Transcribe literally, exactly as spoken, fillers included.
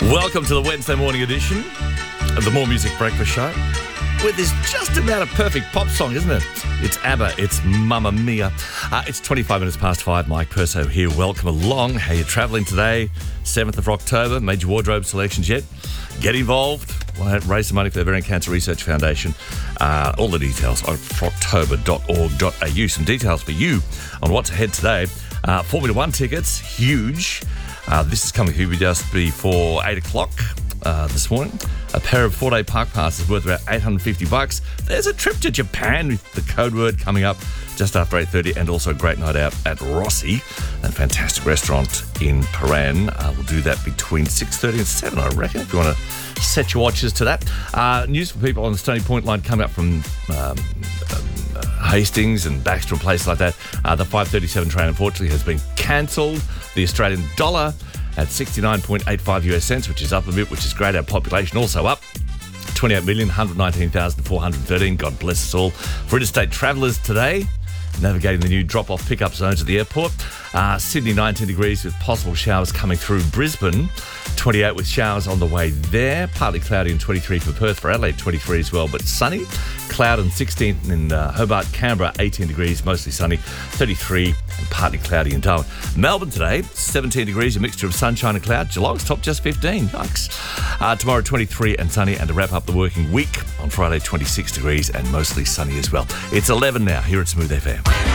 Welcome to the Wednesday morning edition of the More Music Breakfast Show with this just about a perfect pop song, isn't it? It's ABBA, it's Mamma Mia. Uh, it's twenty-five minutes past five. Mike Perso here. Welcome along. How you travelling today? seventh of October. Made your wardrobe selections yet? Get involved. We'll raise some money for the Ovarian Cancer Research Foundation. Uh, all the details on froctober dot org dot a u. Some details for you on what's ahead today. Uh, Formula One tickets, huge. Uh, this is coming here just before eight o'clock uh, this morning. A pair of four-day park passes worth about eight hundred fifty bucks. There's a trip to Japan with the code word coming up just after eight thirty, and also a great night out at Rossi, a fantastic restaurant in Paran. Uh, we'll do that between six thirty and seven, I reckon, if you want to set your watches to that. Uh, news for people on the Stony Point line coming up from um, um, Hastings and Baxter and places like that. Uh, the five thirty-seven train, unfortunately, has been cancelled. The Australian dollar at sixty-nine point eight five US cents, which is up a bit, which is great. Our population also up. twenty-eight million, one hundred nineteen thousand four hundred thirteen. God bless us all. For interstate travellers today, navigating the new drop-off pickup zones at the airport. Uh, Sydney, nineteen degrees with possible showers coming through. Brisbane, twenty-eight with showers on the way there. Partly cloudy and twenty-three for Perth. For Adelaide, twenty-three as well, but sunny. Cloud and sixteen in uh, Hobart. Canberra, eighteen degrees, mostly sunny. thirty-three and partly cloudy in Darwin. Melbourne today, seventeen degrees, a mixture of sunshine and cloud. Geelong's top just fifteen. Yikes. Uh, tomorrow, twenty-three and sunny. And to wrap up the working week, on Friday, twenty-six degrees and mostly sunny as well. It's eleven now here at Smooth F M.